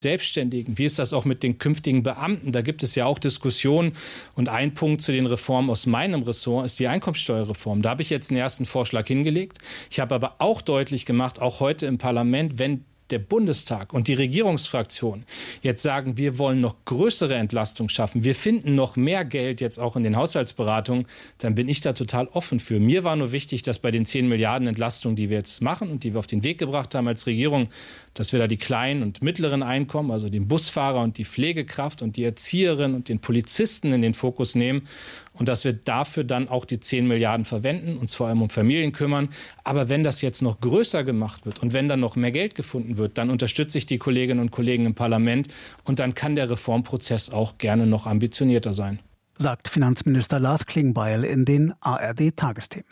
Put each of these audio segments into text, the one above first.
Selbstständigen? Wie ist das auch mit den künftigen Beamten? Da gibt es ja auch Diskussionen. Und ein Punkt zu den Reformen aus meinem Ressort ist die Einkommensteuerreform. Da habe ich jetzt einen ersten Vorschlag hingelegt. Ich habe aber auch deutlich gemacht, auch heute im Parlament, wenn der Bundestag und die Regierungsfraktion jetzt sagen, wir wollen noch größere Entlastung schaffen, wir finden noch mehr Geld jetzt auch in den Haushaltsberatungen, dann bin ich da total offen für. Mir war nur wichtig, dass bei den 10 Milliarden Entlastungen, die wir jetzt machen und die wir auf den Weg gebracht haben als Regierung, dass wir da die kleinen und mittleren Einkommen, also den Busfahrer und die Pflegekraft und die Erzieherin und den Polizisten in den Fokus nehmen und dass wir dafür dann auch die 10 Milliarden verwenden, uns vor allem um Familien kümmern. Aber wenn das jetzt noch größer gemacht wird und wenn dann noch mehr Geld gefunden wird, dann unterstütze ich die Kolleginnen und Kollegen im Parlament und dann kann der Reformprozess auch gerne noch ambitionierter sein. Sagt Finanzminister Lars Klingbeil in den ARD-Tagesthemen.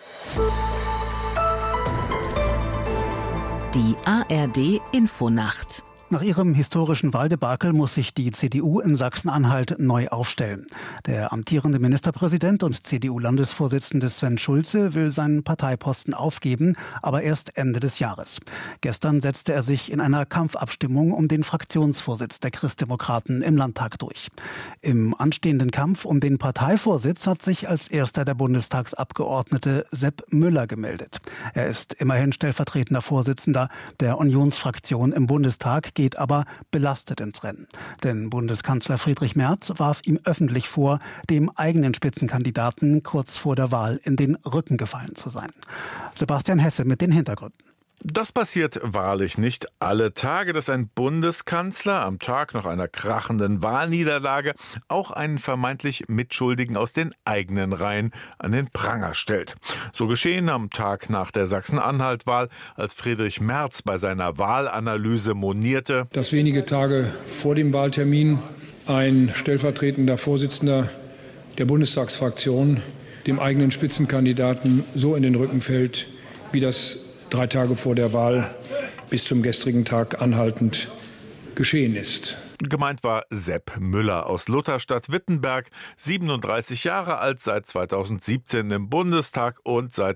Die ARD-Infonacht. Nach ihrem historischen Wahldebakel muss sich die CDU in Sachsen-Anhalt neu aufstellen. Der amtierende Ministerpräsident und CDU-Landesvorsitzende Sven Schulze will seinen Parteiposten aufgeben, aber erst Ende des Jahres. Gestern setzte er sich in einer Kampfabstimmung um den Fraktionsvorsitz der Christdemokraten im Landtag durch. Im anstehenden Kampf um den Parteivorsitz hat sich als erster der Bundestagsabgeordnete Sepp Müller gemeldet. Er ist immerhin stellvertretender Vorsitzender der Unionsfraktion im Bundestag, geht aber belastet ins Rennen. Denn Bundeskanzler Friedrich Merz warf ihm öffentlich vor, dem eigenen Spitzenkandidaten kurz vor der Wahl in den Rücken gefallen zu sein. Sebastian Hesse mit den Hintergründen. Das passiert wahrlich nicht alle Tage, dass ein Bundeskanzler am Tag nach einer krachenden Wahlniederlage auch einen vermeintlich Mitschuldigen aus den eigenen Reihen an den Pranger stellt. So geschehen am Tag nach der Sachsen-Anhalt-Wahl, als Friedrich Merz bei seiner Wahlanalyse monierte, dass wenige Tage vor dem Wahltermin ein stellvertretender Vorsitzender der Bundestagsfraktion dem eigenen Spitzenkandidaten so in den Rücken fällt, wie das 3 Tage vor der Wahl bis zum gestrigen Tag anhaltend geschehen ist. Gemeint war Sepp Müller aus Lutherstadt-Wittenberg, 37 Jahre alt, seit 2017 im Bundestag und seit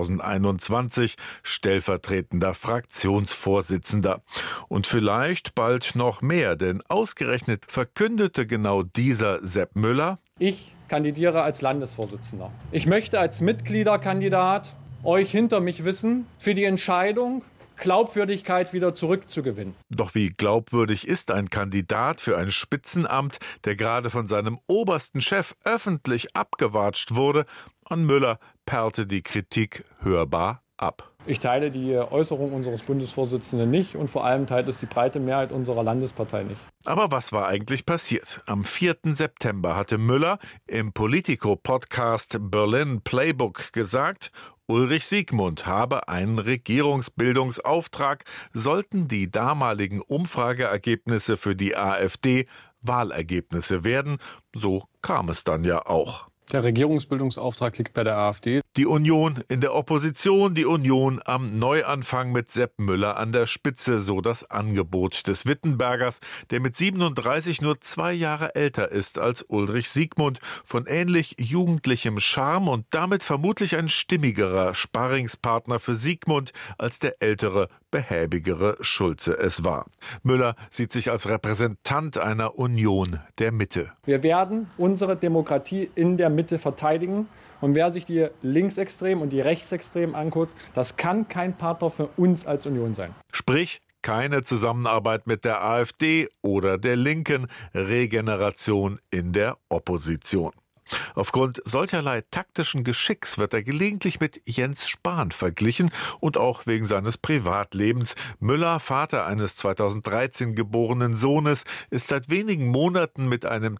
2021 stellvertretender Fraktionsvorsitzender. Und vielleicht bald noch mehr, denn ausgerechnet verkündete genau dieser Sepp Müller: Ich kandidiere als Landesvorsitzender. Ich möchte als Mitgliederkandidat euch hinter mich wissen, für die Entscheidung, Glaubwürdigkeit wieder zurückzugewinnen. Doch wie glaubwürdig ist ein Kandidat für ein Spitzenamt, der gerade von seinem obersten Chef öffentlich abgewatscht wurde? An Müller perlte die Kritik hörbar ab. Ich teile die Äußerung unseres Bundesvorsitzenden nicht und vor allem teilt es die breite Mehrheit unserer Landespartei nicht. Aber was war eigentlich passiert? Am 4. September hatte Müller im Politico-Podcast Berlin Playbook gesagt, Ulrich Siegmund habe einen Regierungsbildungsauftrag, sollten die damaligen Umfrageergebnisse für die AfD Wahlergebnisse werden. So kam es dann ja auch. Der Regierungsbildungsauftrag liegt bei der AfD. Die Union in der Opposition, die Union am Neuanfang mit Sepp Müller an der Spitze, so das Angebot des Wittenbergers, der mit 37 nur 2 Jahre älter ist als Ulrich Siegmund, von ähnlich jugendlichem Charme und damit vermutlich ein stimmigerer Sparringspartner für Siegmund, als der ältere, behäbigere Schulze es war. Müller sieht sich als Repräsentant einer Union der Mitte. Wir werden unsere Demokratie in der Mitte verteidigen. Und wer sich die Linksextremen und die Rechtsextremen anguckt, das kann kein Partner für uns als Union sein. Sprich, keine Zusammenarbeit mit der AfD oder der Linken, Regeneration in der Opposition. Aufgrund solcherlei taktischen Geschicks wird er gelegentlich mit Jens Spahn verglichen und auch wegen seines Privatlebens. Müller, Vater eines 2013 geborenen Sohnes, ist seit wenigen Monaten mit einem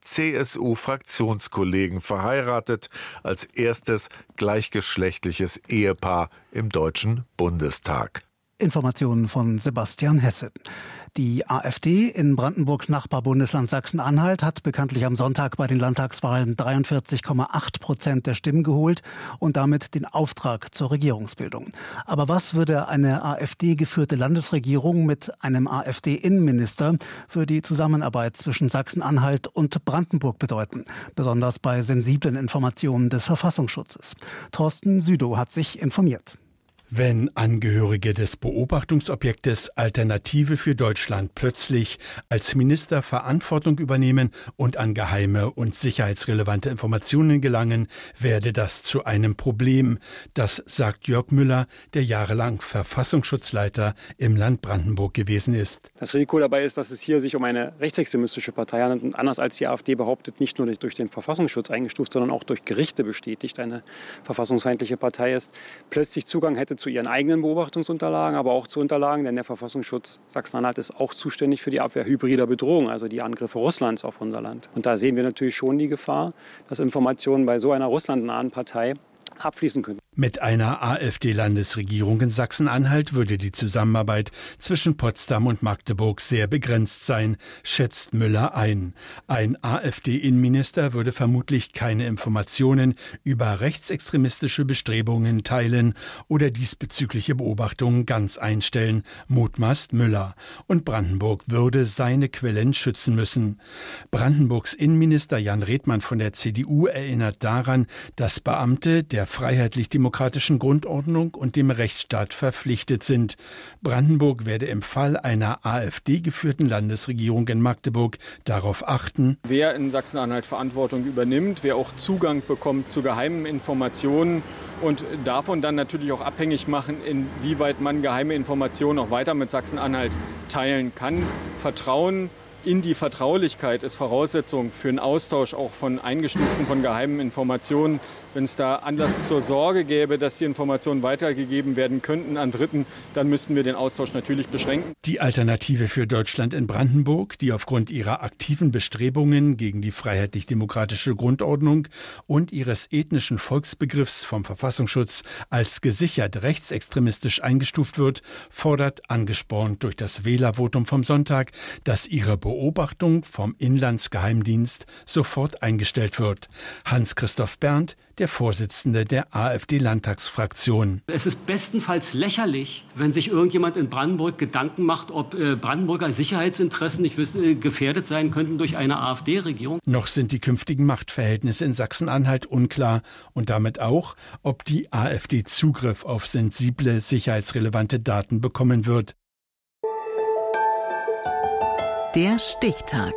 CSU-Fraktionskollegen verheiratet, als erstes gleichgeschlechtliches Ehepaar im Deutschen Bundestag. Informationen von Sebastian Hesse. Die AfD in Brandenburgs Nachbarbundesland Sachsen-Anhalt hat bekanntlich am Sonntag bei den Landtagswahlen 43,8% der Stimmen geholt und damit den Auftrag zur Regierungsbildung. Aber was würde eine AfD-geführte Landesregierung mit einem AfD-Innenminister für die Zusammenarbeit zwischen Sachsen-Anhalt und Brandenburg bedeuten? Besonders bei sensiblen Informationen des Verfassungsschutzes. Thorsten Südow hat sich informiert. Wenn Angehörige des Beobachtungsobjektes Alternative für Deutschland plötzlich als Minister Verantwortung übernehmen und an geheime und sicherheitsrelevante Informationen gelangen, werde das zu einem Problem. Das sagt Jörg Müller, der jahrelang Verfassungsschutzleiter im Land Brandenburg gewesen ist. Das Risiko dabei ist, dass es hier sich um eine rechtsextremistische Partei handelt und anders als die AfD behauptet, nicht nur durch den Verfassungsschutz eingestuft, sondern auch durch Gerichte bestätigt, eine verfassungsfeindliche Partei ist, plötzlich Zugang hätte zu ihren eigenen Beobachtungsunterlagen, aber auch zu Unterlagen, denn der Verfassungsschutz Sachsen-Anhalt ist auch zuständig für die Abwehr hybrider Bedrohungen, also die Angriffe Russlands auf unser Land. Und da sehen wir natürlich schon die Gefahr, dass Informationen bei so einer russlandnahen Partei abfließen können. Mit einer AfD-Landesregierung in Sachsen-Anhalt würde die Zusammenarbeit zwischen Potsdam und Magdeburg sehr begrenzt sein, schätzt Müller ein. Ein AfD-Innenminister würde vermutlich keine Informationen über rechtsextremistische Bestrebungen teilen oder diesbezügliche Beobachtungen ganz einstellen, mutmaßt Müller. Und Brandenburg würde seine Quellen schützen müssen. Brandenburgs Innenminister Jan Redmann von der CDU erinnert daran, dass Beamte der freiheitlich-demokratischen Grundordnung und dem Rechtsstaat verpflichtet sind. Brandenburg werde im Fall einer AfD-geführten Landesregierung in Magdeburg darauf achten, wer in Sachsen-Anhalt Verantwortung übernimmt, wer auch Zugang bekommt zu geheimen Informationen und davon dann natürlich auch abhängig machen, inwieweit man geheime Informationen auch weiter mit Sachsen-Anhalt teilen kann. Vertrauen in die Vertraulichkeit ist Voraussetzung für einen Austausch auch von eingestuften, von geheimen Informationen. Wenn es da Anlass zur Sorge gäbe, dass die Informationen weitergegeben werden könnten an Dritten, dann müssten wir den Austausch natürlich beschränken. Die Alternative für Deutschland in Brandenburg, die aufgrund ihrer aktiven Bestrebungen gegen die freiheitlich-demokratische Grundordnung und ihres ethnischen Volksbegriffs vom Verfassungsschutz als gesichert rechtsextremistisch eingestuft wird, fordert, angespornt durch das Wählervotum vom Sonntag, dass ihre Beobachtung vom Inlandsgeheimdienst sofort eingestellt wird. Hans-Christoph Berndt, der Vorsitzende der AfD-Landtagsfraktion. Es ist bestenfalls lächerlich, wenn sich irgendjemand in Brandenburg Gedanken macht, ob Brandenburger Sicherheitsinteressen nicht gefährdet sein könnten durch eine AfD-Regierung. Noch sind die künftigen Machtverhältnisse in Sachsen-Anhalt unklar und damit auch, ob die AfD Zugriff auf sensible, sicherheitsrelevante Daten bekommen wird. Der Stichtag.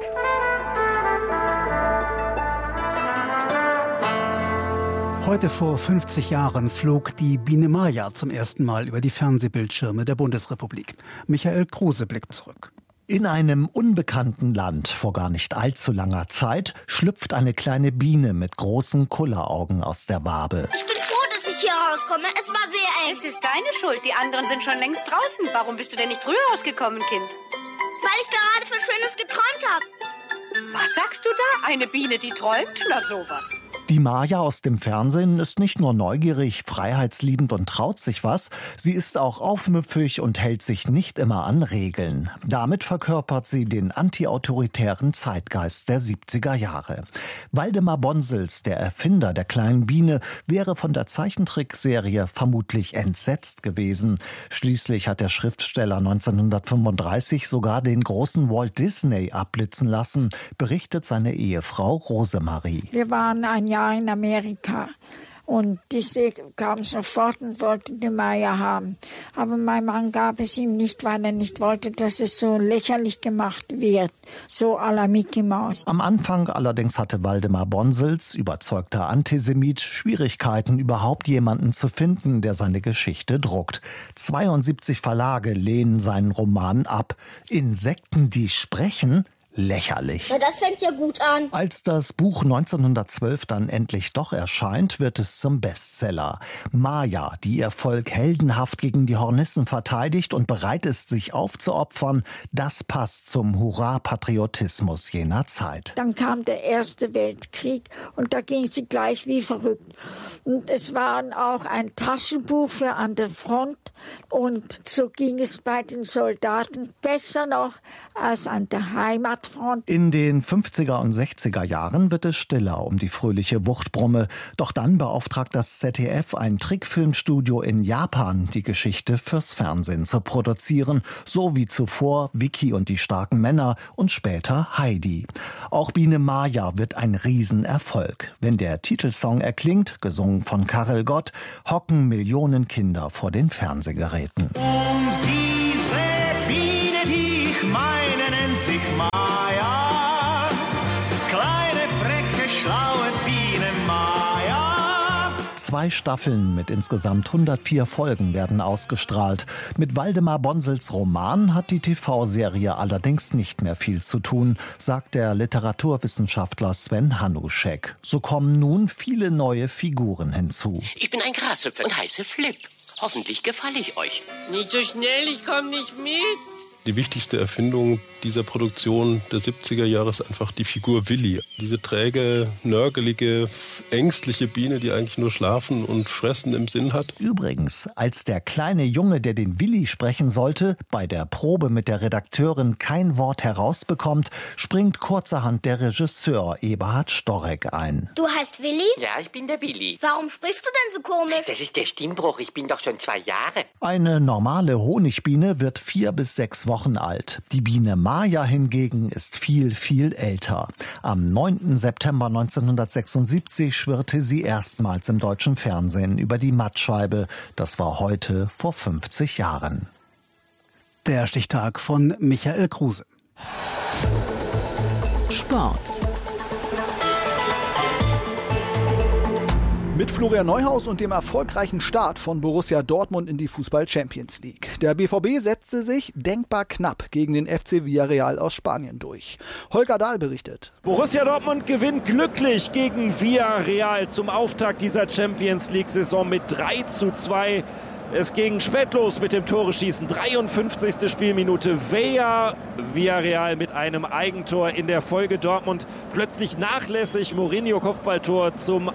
Heute vor 50 Jahren flog die Biene Maya zum ersten Mal über die Fernsehbildschirme der Bundesrepublik. Michael Kruse blickt zurück. In einem unbekannten Land vor gar nicht allzu langer Zeit schlüpft eine kleine Biene mit großen Kulleraugen aus der Wabe. Ich bin froh, dass ich hier rauskomme. Es war sehr eng. Es ist deine Schuld. Die anderen sind schon längst draußen. Warum bist du denn nicht früher rausgekommen, Kind? Weil ich gerade für Schönes geträumt habe. Was sagst du da? Eine Biene, die träumt? Na sowas. Die Maya aus dem Fernsehen ist nicht nur neugierig, freiheitsliebend und traut sich was, sie ist auch aufmüpfig und hält sich nicht immer an Regeln. Damit verkörpert sie den antiautoritären Zeitgeist der 70er Jahre. Waldemar Bonsels, der Erfinder der kleinen Biene, wäre von der Zeichentrickserie vermutlich entsetzt gewesen. Schließlich hat der Schriftsteller 1935 sogar den großen Walt Disney abblitzen lassen, berichtet seine Ehefrau Rosemarie. Wir waren ein Jahr in Amerika und Disney kam sofort und wollte die Maya haben. Aber mein Mann gab es ihm nicht, weil er nicht wollte, dass es so lächerlich gemacht wird, so à la Mickey Mouse. Am Anfang allerdings hatte Waldemar Bonsels, überzeugter Antisemit, Schwierigkeiten, überhaupt jemanden zu finden, der seine Geschichte druckt. 72 Verlage lehnen seinen Roman ab. Insekten, die sprechen? Lächerlich. Ja, das fängt ja gut an. Als das Buch 1912 dann endlich doch erscheint, wird es zum Bestseller. Maya, die ihr Volk heldenhaft gegen die Hornissen verteidigt und bereit ist, sich aufzuopfern, das passt zum Hurra-Patriotismus jener Zeit. Dann kam der Erste Weltkrieg und da ging sie gleich wie verrückt. Und es war auch ein Taschenbuch für an der Front und so ging es bei den Soldaten besser noch als an der Heimat. Stadtfront. In den 50er und 60er Jahren wird es stiller um die fröhliche Wuchtbrumme. Doch dann beauftragt das ZDF ein Trickfilmstudio in Japan, die Geschichte fürs Fernsehen zu produzieren. So wie zuvor Vicky und die starken Männer und später Heidi. Auch Biene Maya wird ein Riesenerfolg. Wenn der Titelsong erklingt, gesungen von Karel Gott, hocken Millionen Kinder vor den Fernsehgeräten. Und diese Biene, die ich meine, nennt sich Maya. Kleine, freche, schlaue Biene Maya. 2 Staffeln mit insgesamt 104 Folgen werden ausgestrahlt. Mit Waldemar Bonsels Roman hat die TV-Serie allerdings nicht mehr viel zu tun, sagt der Literaturwissenschaftler Sven Hanuschek. So kommen nun viele neue Figuren hinzu. Ich bin ein Grashüpfer und heiße Flip. Hoffentlich gefalle ich euch. Nicht so schnell, ich komme nicht mit. Die wichtigste Erfindung dieser Produktion der 70er Jahre ist einfach die Figur Willi. Diese träge, nörgelige, ängstliche Biene, die eigentlich nur schlafen und fressen im Sinn hat. Übrigens, als der kleine Junge, der den Willi sprechen sollte, bei der Probe mit der Redakteurin kein Wort herausbekommt, springt kurzerhand der Regisseur Eberhard Storek ein. Du heißt Willi? Ja, ich bin der Willi. Warum sprichst du denn so komisch? Das ist der Stimmbruch, ich bin doch schon 2 Jahre. Eine normale Honigbiene wird 4 bis 6 Wochen alt. Die Biene Maya hingegen ist viel, viel älter. Am 9. September 1976 schwirrte sie erstmals im deutschen Fernsehen über die Mattscheibe. Das war heute vor 50 Jahren. Der Stichtag von Michael Kruse. Sport. Mit Florian Neuhaus und dem erfolgreichen Start von Borussia Dortmund in die Fußball-Champions League. Der BVB setzte sich denkbar knapp gegen den FC Villarreal aus Spanien durch. Holger Dahl berichtet. Borussia Dortmund gewinnt glücklich gegen Villarreal zum Auftakt dieser Champions League-Saison mit 3:2. Es ging spät los mit dem Tore-Schießen. 53. Spielminute. Villarreal mit einem Eigentor in der Folge. Dortmund plötzlich nachlässig. Mourinho Kopfballtor zum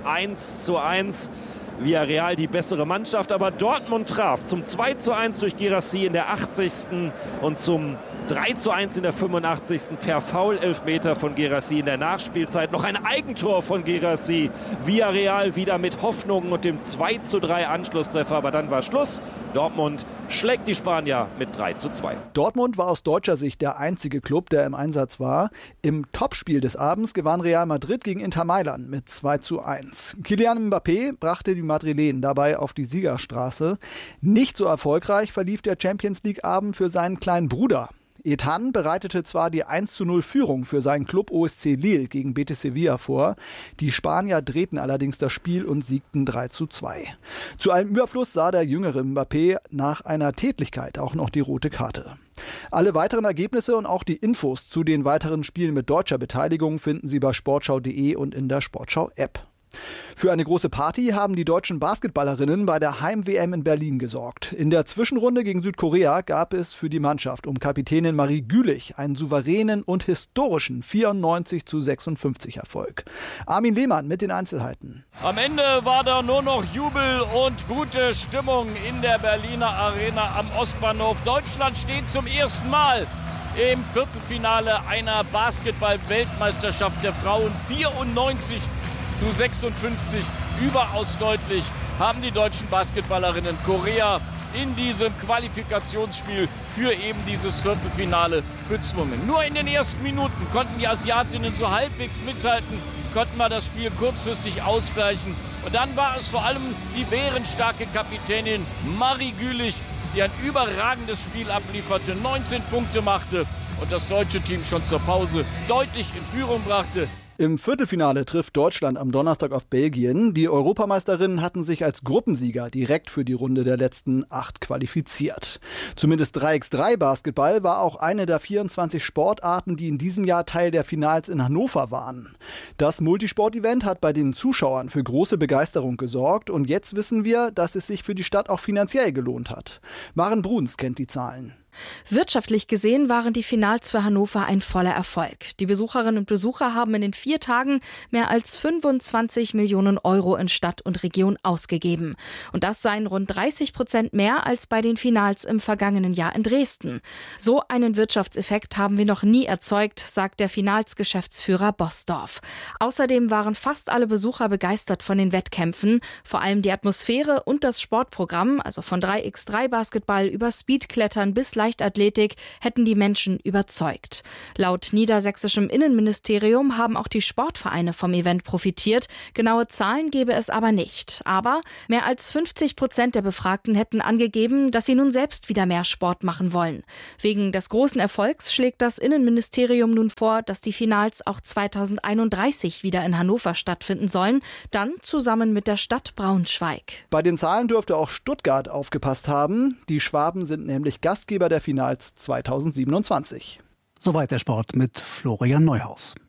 1:1. Villarreal die bessere Mannschaft, aber Dortmund traf zum 2:1 durch Guirassy in der 80. und zum 3:1 in der 85. per Foul-Elfmeter von Guirassy in der Nachspielzeit. Noch ein Eigentor von Guirassy. Villarreal wieder mit Hoffnungen und dem 2:3 Anschlusstreffer, aber dann war Schluss. Dortmund schlägt die Spanier mit 3:2. Dortmund war aus deutscher Sicht der einzige Club, der im Einsatz war. Im Topspiel des Abends gewann Real Madrid gegen Inter Mailand mit 2:1. Kylian Mbappé brachte die Madrilenen dabei auf die Siegerstraße. Nicht so erfolgreich verlief der Champions-League-Abend für seinen kleinen Bruder. Ethan bereitete zwar die 1:0 Führung für seinen Club OSC Lille gegen Betis Sevilla vor. Die Spanier drehten allerdings das Spiel und siegten 3:2. Zu allem Überfluss sah der jüngere Mbappé nach einer Tätlichkeit auch noch die rote Karte. Alle weiteren Ergebnisse und auch die Infos zu den weiteren Spielen mit deutscher Beteiligung finden Sie bei sportschau.de und in der Sportschau-App. Für eine große Party haben die deutschen Basketballerinnen bei der Heim-WM in Berlin gesorgt. In der Zwischenrunde gegen Südkorea gab es für die Mannschaft um Kapitänin Marie Gülich einen souveränen und historischen 94:56 Erfolg. Armin Lehmann mit den Einzelheiten. Am Ende war da nur noch Jubel und gute Stimmung in der Berliner Arena am Ostbahnhof. Deutschland steht zum ersten Mal im Viertelfinale einer Basketball-Weltmeisterschaft der Frauen. 94:56, überaus deutlich haben die deutschen Basketballerinnen Korea in diesem Qualifikationsspiel für eben dieses Viertelfinale bezwungen. Nur in den ersten Minuten konnten die Asiatinnen so halbwegs mithalten, konnten wir das Spiel kurzfristig ausgleichen. Und dann war es vor allem die bärenstarke Kapitänin Marie Gülich, die ein überragendes Spiel ablieferte, 19 Punkte machte und das deutsche Team schon zur Pause deutlich in Führung brachte. Im Viertelfinale trifft Deutschland am Donnerstag auf Belgien. Die Europameisterinnen hatten sich als Gruppensieger direkt für die Runde der letzten 8 qualifiziert. Zumindest 3x3-Basketball war auch eine der 24 Sportarten, die in diesem Jahr Teil der Finals in Hannover waren. Das Multisport-Event hat bei den Zuschauern für große Begeisterung gesorgt und jetzt wissen wir, dass es sich für die Stadt auch finanziell gelohnt hat. Maren Bruns kennt die Zahlen. Wirtschaftlich gesehen waren die Finals für Hannover ein voller Erfolg. Die Besucherinnen und Besucher haben in den 4 Tagen mehr als 25 Millionen Euro in Stadt und Region ausgegeben. Und das seien rund 30% mehr als bei den Finals im vergangenen Jahr in Dresden. So einen Wirtschaftseffekt haben wir noch nie erzeugt, sagt der Finals-Geschäftsführer Bosdorf. Außerdem waren fast alle Besucher begeistert von den Wettkämpfen. Vor allem die Atmosphäre und das Sportprogramm, also von 3x3 Basketball über Speedklettern bis Leichtathletik, hätten die Menschen überzeugt. Laut niedersächsischem Innenministerium haben auch die Sportvereine vom Event profitiert. Genaue Zahlen gebe es aber nicht. Aber mehr als 50% der Befragten hätten angegeben, dass sie nun selbst wieder mehr Sport machen wollen. Wegen des großen Erfolgs schlägt das Innenministerium nun vor, dass die Finals auch 2031 wieder in Hannover stattfinden sollen, dann zusammen mit der Stadt Braunschweig. Bei den Zahlen dürfte auch Stuttgart aufgepasst haben. Die Schwaben sind nämlich Gastgeber der Finals 2027. Soweit der Sport mit Florian Neuhaus.